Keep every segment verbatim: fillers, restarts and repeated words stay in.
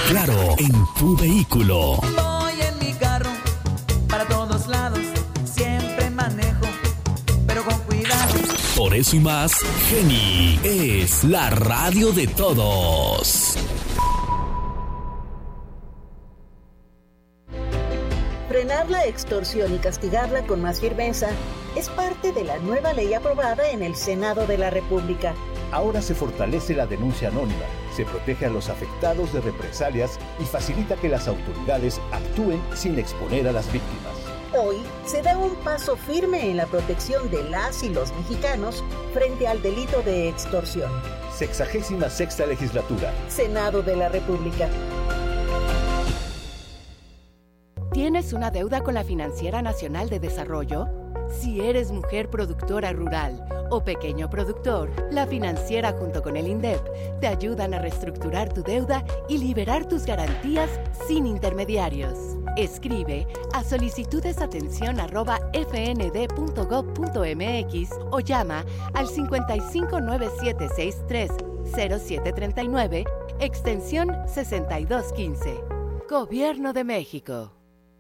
claro en tu vehículo. Voy en mi carro para todos lados, siempre manejo, pero con cuidado. Por eso y más, Geni es la radio de todos. Frenar la extorsión y castigarla con más firmeza es parte de la nueva ley aprobada en el Senado de la República. Ahora se fortalece la denuncia anónima, se protege a los afectados de represalias y facilita que las autoridades actúen sin exponer a las víctimas. Hoy se da un paso firme en la protección de las y los mexicanos frente al delito de extorsión. Sexagésima sexta legislatura. Senado de la República. ¿Tienes una deuda con la Financiera Nacional de Desarrollo? Si eres mujer productora rural o pequeño productor, la Financiera junto con el INDEP te ayudan a reestructurar tu deuda y liberar tus garantías sin intermediarios. Escribe a solicitudesatención arroba fnd.gov.mx o llama al cincuenta y cinco nueve siete sesenta y tres cero siete treinta y nueve, extensión sesenta y dos quince. Gobierno de México.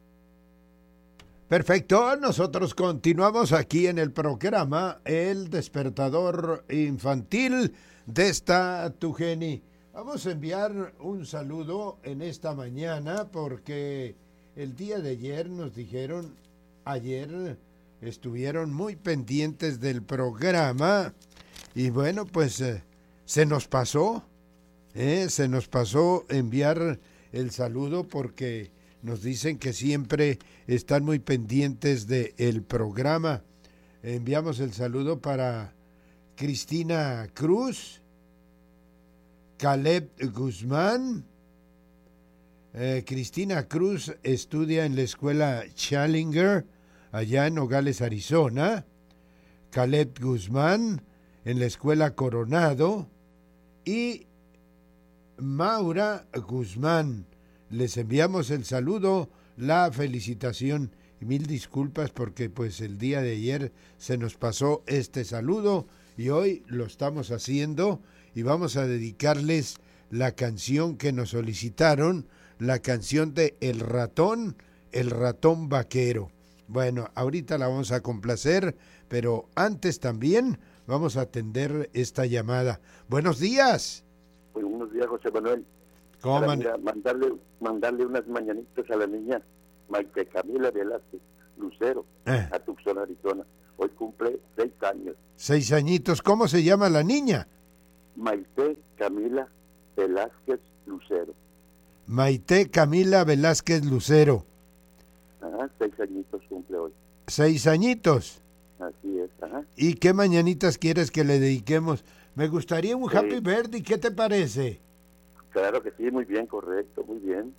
Perfecto, nosotros continuamos aquí en el programa El Despertador Infantil de esta Tu Geni. Vamos a enviar un saludo en esta mañana porque el día de ayer nos dijeron, ayer estuvieron muy pendientes del programa y bueno, pues eh, se nos pasó, eh, se nos pasó enviar el saludo porque nos dicen que siempre están muy pendientes del programa. Enviamos el saludo para Cristina Cruz, Caleb Guzmán. Eh, Cristina Cruz estudia en la escuela Challenger, allá en Nogales, Arizona. Caleb Guzmán en la escuela Coronado. Y Maura Guzmán. Les enviamos el saludo, la felicitación y mil disculpas porque pues el día de ayer se nos pasó este saludo y hoy lo estamos haciendo y vamos a dedicarles la canción que nos solicitaron, la canción de El Ratón, El Ratón Vaquero. Bueno, ahorita la vamos a complacer, pero antes también vamos a atender esta llamada. Buenos días. Muy buenos días, José Manuel. ¿Cómo Para, mira, mandarle, mandarle unas mañanitas a la niña Maite Camila Velázquez Lucero, eh. a Tucson, Arizona. Hoy cumple seis años. Seis añitos. ¿Cómo se llama la niña? Maite Camila Velázquez Lucero. Maite Camila Velázquez Lucero. Ajá, seis añitos cumple hoy. Seis añitos. Así es, ajá. ¿Y qué mañanitas quieres que le dediquemos? Me gustaría un sí. Happy Birthday, ¿qué te parece? Claro que sí, muy bien, correcto, muy bien.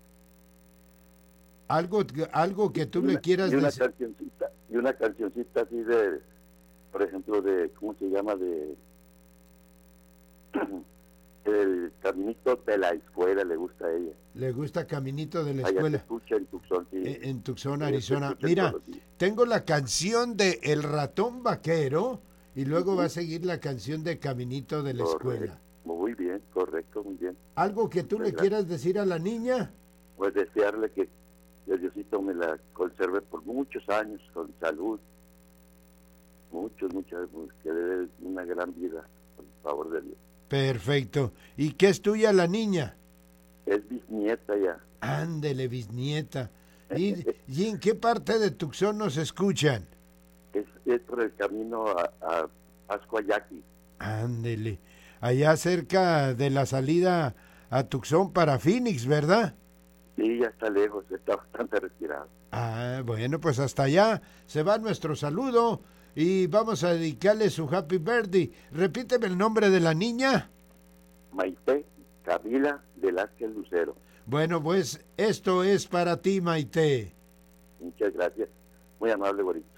Algo, algo que tú y una, le quieras y una decir. cancioncita, y una cancioncita así de, por ejemplo, de, ¿cómo se llama? De el Caminito de la Escuela, le gusta a ella. Le gusta Caminito de la Allá Escuela. se escucha en Tucson, sí. En, en Tucson, Sí, Arizona. se Mira, todos los días. tengo la canción de El Ratón Vaquero y luego Uh-huh. va a seguir la canción de Caminito de la Correcto. Escuela. Muy bien, correcto, muy bien. ¿Algo que tú Muchas le gracias. quieras decir a la niña? Pues desearle que el Diosito me la conserve por muchos años con salud, muchos, muchas, que le dé una gran vida, por favor de Dios. Perfecto. ¿Y qué es tuya la niña? Es bisnieta ya. Ándele, bisnieta. ¿Y, ¿Y en qué parte de Tucson nos escuchan? Es, es por el camino a, a Pascuayaqui. Ándele. Allá cerca de la salida a Tucson para Phoenix, ¿verdad? Sí, ya está lejos, está bastante retirado. Ah, bueno, pues hasta allá se va nuestro saludo y vamos a dedicarle su Happy Birthday. Repíteme el nombre de la niña. Maite Camila Velázquez Lucero. Bueno, pues esto es para ti, Maite. Muchas gracias. Muy amable, Boris.